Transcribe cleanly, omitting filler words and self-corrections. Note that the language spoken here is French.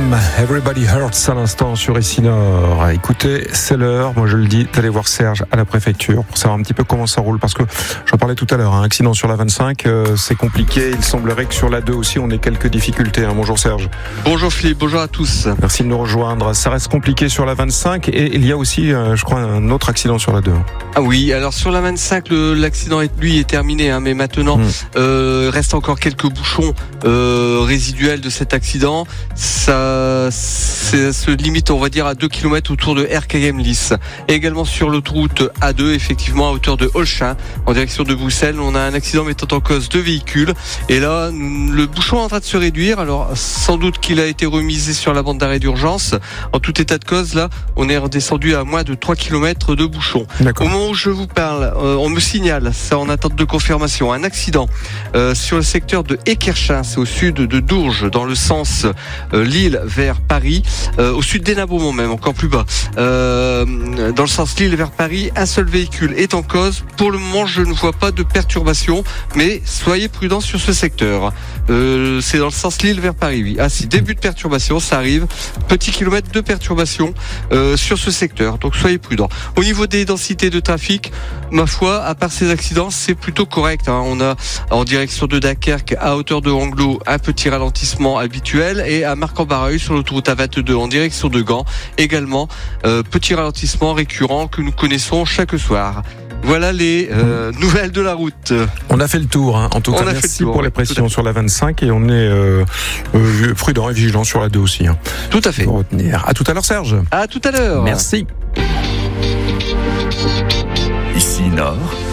R.E.M. Everybody Hurts à l'instant sur Ici Nord. Écoutez, c'est l'heure, moi je le dis, d'aller voir Serge à la préfecture pour savoir un petit peu comment ça roule. Parce que j'en parlais tout à l'heure, un accident sur la 25, c'est compliqué. Il semblerait que sur la 2 aussi, on ait quelques difficultés. Bonjour Serge. Bonjour Philippe, bonjour à tous. Merci de nous rejoindre. Ça reste compliqué sur la 25 et il y a aussi, je crois, un autre accident sur la 2. Ah oui, alors sur la 25, l'accident lui est terminé, mais maintenant, reste encore quelques bouchons résiduels de cet accident. Ça se limite, on va dire, à 2 km autour de Erkegem-Lys. Et également sur l'autoroute A2, effectivement, à hauteur de Holchin, en direction de Bruxelles, on a un accident mettant en cause 2 véhicules. Et là, le bouchon est en train de se réduire. Alors, sans doute qu'il a été remisé sur la bande d'arrêt d'urgence. En tout état de cause, là, on est redescendu à moins de 3 km de bouchon. Au moment où je vous parle, on me signale, ça en attente de confirmation, un accident sur le secteur de Équerchin, c'est au sud de Dourges, dans le sens Lille vers Paris, au sud d'Hénin-Beaumont même, encore plus bas. Dans le sens Lille vers Paris, un seul véhicule est en cause. Pour le moment, je ne vois pas de perturbation, mais soyez prudents sur ce secteur. C'est dans le sens Lille vers Paris, oui. Ah si, début de perturbation, ça arrive. Petit kilomètre de perturbation sur ce secteur, donc soyez prudents. Au niveau des densités de trafic, ma foi, à part ces accidents, c'est plutôt correct. On a en direction de Dunkerque, à hauteur de Anglo, un petit ralentissement habituel, et à Marc-en-Barreuil sur l'autoroute A22 en direction de Gand, également petit ralentissement récurrent que nous connaissons chaque soir. Voilà les nouvelles de la route. On a fait le tour, en tout cas. Merci pour les précisions sur la 25 et on est prudent et vigilant sur la 2 aussi. Tout à fait. Pour retenir. À tout à l'heure, Serge. À tout à l'heure. Merci. Ici Nord.